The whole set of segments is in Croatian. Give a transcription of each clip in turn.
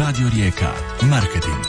Radio Rijeka. Marketing.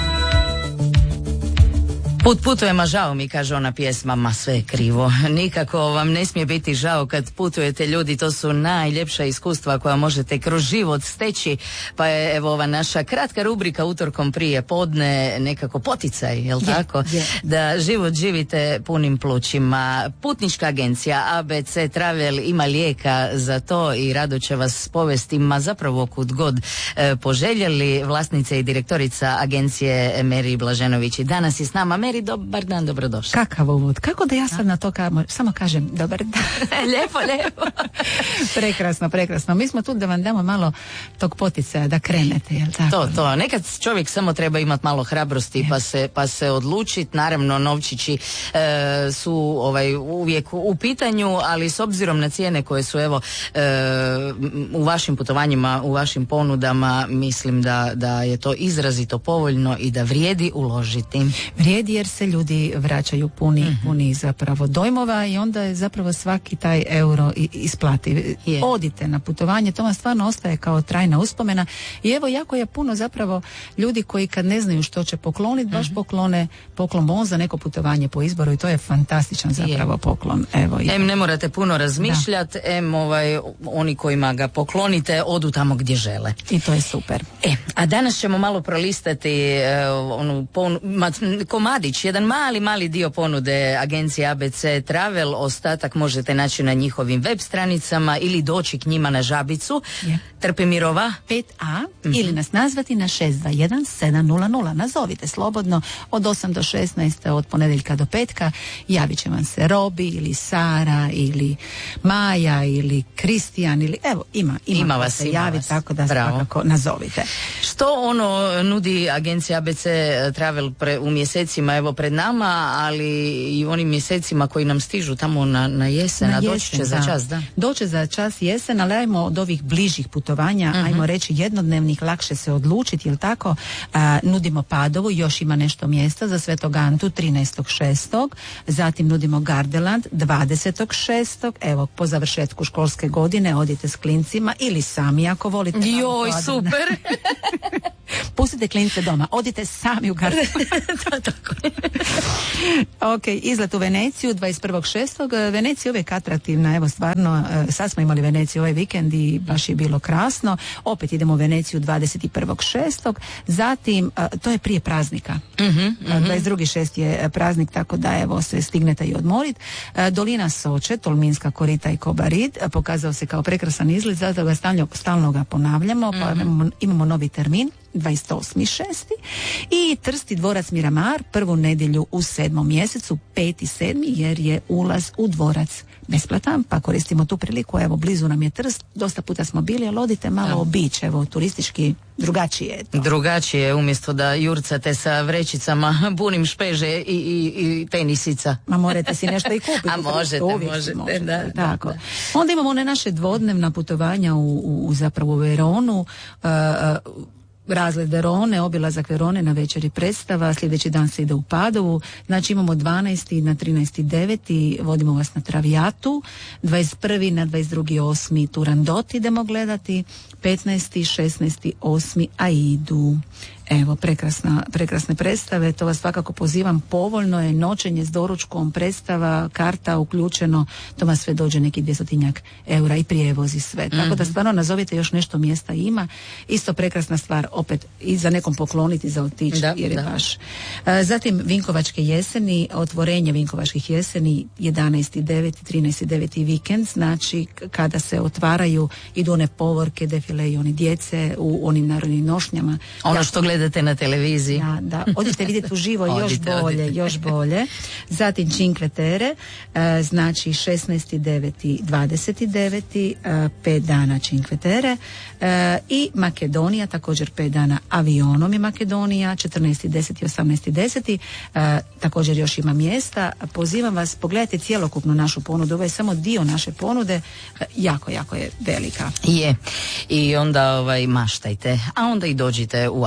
Put putujemo, žao mi, kaže ona pjesma, ma sve je krivo. Nikako vam ne smije biti žao kad putujete, ljudi, to su najljepša iskustva koja možete kroz život steći. Pa je evo ova naša kratka rubrika utorkom prije podne nekako poticaj, jel tako? Da život živite punim plućima. Putnička agencija ABC Travel ima lijeka za to i rado će vas povesti, ma zapravo kud god poželjeli. Vlasnica i direktorica agencije Meri Blaženović i danas je s nama. Meri, dobar dan, dobrodošli. Kakav uvod, kako da ja sad na to samo kažem dobar dan. Lijepo. Prekrasno. Mi smo tu da vam damo malo tog poticaja da krenete, jel tako? To. Nekad čovjek samo treba imati malo hrabrosti pa se odlučiti. Naravno, novčići su uvijek u pitanju, ali s obzirom na cijene koje su evo u vašim putovanjima, u vašim ponudama, mislim da je to izrazito povoljno i da vrijedi uložiti. Vrijedi jer se ljudi vraćaju puni zapravo dojmova i onda je zapravo svaki taj euro isplati. Odite na putovanje, to vam stvarno ostaje kao trajna uspomena i evo jako je puno zapravo ljudi koji kad ne znaju što će pokloniti, baš poklone poklon bon za neko putovanje po izboru i to je fantastičan zapravo poklon. Evo, ne morate puno razmišljati, oni kojima ga poklonite odu tamo gdje žele. I to je super. A danas ćemo malo prolistati komadić, jedan mali dio ponude agencije ABC Travel. Ostatak možete naći na njihovim web stranicama ili doći k njima na Žabicu, Trpemirova 5A ili nas nazvati na 621 700. Nazovite slobodno od 8 do 16 od ponedjeljka do petka. Javit će vam se Robi ili Sara ili Maja ili Kristijan ili evo ima vas se javi, tako da svakako nazovite. Što nudi agencija ABC Travel u mjesecima evo pred nama, ali i u onim mjesecima koji nam stižu tamo na jesen, a doći će za čas, da? Doće za čas jesen, ali ajmo od ovih bližih putovanja, ajmo reći jednodnevnih, lakše se odlučiti, jel tako? Nudimo Padovu, još ima nešto mjesta za Svetog Antu 13.6. Zatim nudimo Gardeland 20.6. Evo, po završetku školske godine odite s klincima ili sami ako volite. Joj, super! Pustite klince doma, odite sami u Gardeland. Tako. Ok, izlet u Veneciju 21.6. Venecija je uvijek atraktivna, evo stvarno, sad smo imali Veneciju ovaj vikend i baš je bilo krasno. Opet idemo u Veneciju 21.6. Zatim, to je prije praznika. 22.6. je praznik, tako da evo se stignete i odmoriti. Dolina Soče, Tolminska korita i Kobarid, pokazao se kao prekrasan izlet, zato ga stalno ga ponavljamo, pa imamo novi termin. 28.6. i Trst i dvorac Miramar prvu nedjelju u 7. mjesecu 5.7. jer je ulaz u dvorac besplatan, pa koristimo tu priliku, evo blizu nam je Trst, dosta puta smo bili, ali odite malo obići, evo turistički drugačije je to. Drugačije, umjesto da jurcate sa vrećicama punim špeže i tenisica. Ma morate si nešto i kupiti. A možete, da. Tako. Da. Onda imamo one naše dvodnevna putovanja zapravo u Veronu, razgled Verone, obilazak Verone na večeri predstava, sljedeći dan se ide u Padovu, znači imamo 12. na 13.9. vodimo vas na Traviatu, 21. na 22.8. Turandot idemo gledati, 15. 16.8. Aidu. Evo, prekrasne predstave, to vas svakako pozivam, povoljno je, noćenje s doručkom, predstava, karta uključeno, to vas sve dođe neki 200 eura i prijevoz i sve. Tako da stvarno nazovite, još nešto mjesta ima. Isto prekrasna stvar, opet i za nekom pokloniti, za otići, jer je baš. Zatim Vinkovačke jeseni, otvorenje Vinkovačkih jeseni 11.9. 13.9. vikend, znači kada se otvaraju, idu one povorke, defile i oni djece u onim narodnim nošnjama. Ono što gledate na televiziji. Da, odite vidjeti uživo, još bolje. Zatim Cinque Terre, znači 16.9. 29. 5 dana Cinque Terre, i Makedonija, također 5 dana avionom je Makedonija, 14.10. 18.10. Također još ima mjesta. Pozivam vas, pogledajte cjelokupnu našu ponudu, ovo je samo dio naše ponude, jako je velika. Je, i onda maštajte, a onda i dođite u ABC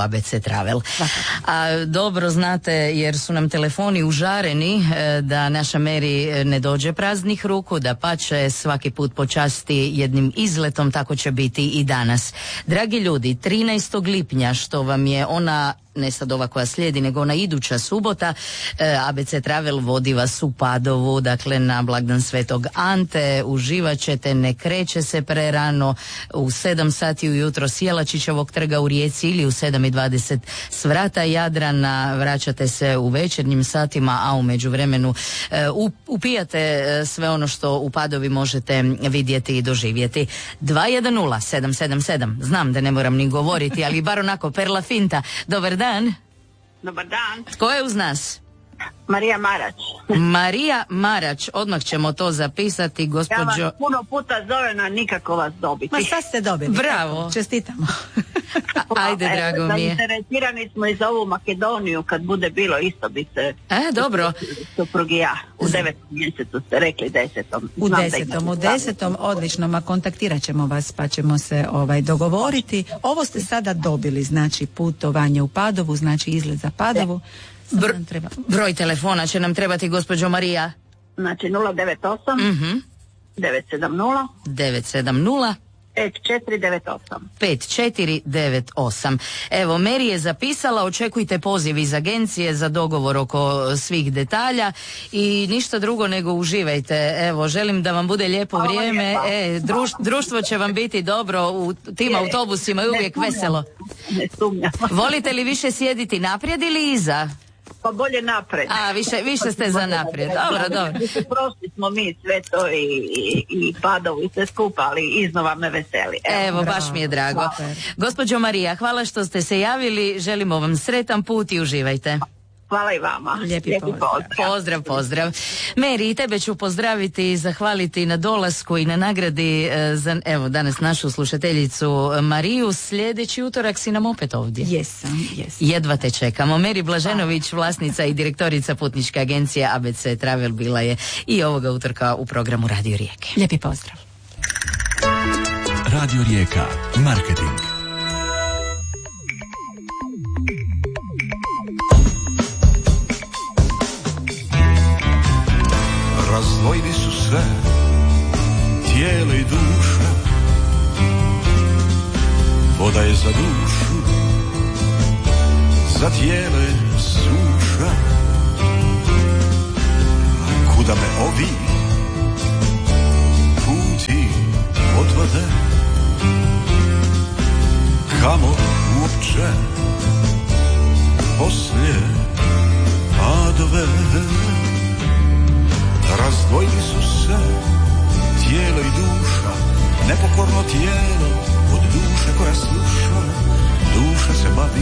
Travel. A dobro znate, jer su nam telefoni užareni, da naša Mary ne dođe praznih ruku, da pače svaki put počasti jednim izletom, tako će biti i danas. Dragi ljudi, 13. lipnja, što vam je ona, ne sad ova koja slijedi, nego ona iduća subota, ABC Travel vodi vas u Padovu, dakle na blagdan Svetog Ante. Uživat ćete, ne kreće se prerano, u 7 sati ujutro s Jelačićevog trga u Rijeci ili u 7:20 s vrata Jadrana. Vraćate se u večernjim satima, a u međuvremenu upijate sve ono što u Padovi možete vidjeti i doživjeti. 210-777, znam da ne moram ni govoriti, ali bar onako perla finta. Dobar dan. Dobar dan. Tko je uz nas? Marija Marać. Marija Marać, odmah ćemo to zapisati, gospođo. Ja vas puno puta zovem, a nikako vas dobiti. Ma sad ste dobili. Bravo. Čestitamo. Ajde, drago mi je. Zainteresirani smo i za ovu Makedoniju, kad bude bilo isto bi se... Dobro. Suprug i ja. U 9. mjesecu ste rekli 10. U 10. Odlično, ma kontaktirat ćemo vas pa ćemo se dogovoriti. Ovo ste sada dobili, znači putovanje u Padovu, znači izlet za Padovu. Broj telefona će nam trebati, gospođo Marija. Znači 098 970 5498. Evo, Mary je zapisala, očekujte poziv iz agencije za dogovor oko svih detalja i ništa drugo nego uživajte. Evo, želim da vam bude lijepo vrijeme. Društvo će vam biti dobro u tim autobusima i uvijek veselo. Ne sumnjam. Volite li više sjediti naprijed ili iza? Pa bolje naprijed. A, više ste za naprijed. Dobro. Prošli smo mi sve to i Padovu i sve skupa, ali iznova me veseli. Evo, baš mi je drago. Gospođo Marija, hvala što ste se javili. Želimo vam sretan put i uživajte. Hvala i vama. Lijepi Pozdrav. Mary, i tebe ću pozdraviti i zahvaliti na dolasku i na nagradi za, evo, danas našu slušateljicu Mariju. Sljedeći utorak si nam opet ovdje. Jesam. Jedva te čekamo. Mary Blaženović, vlasnica i direktorica putničke agencije ABC Travel, bila je i ovoga utorka u programu Radio Rijeke. Lijepi pozdrav. Radio Rijeka, marketing. Razdvojili su se tijelo i duša, voda je za dušu, za tijelo je suša. Kuda me ovi puti odvode, kamo uopće poslije padove. Razdvojili su se tijelo i duša, nepokorno tijelo od duše koja sluša.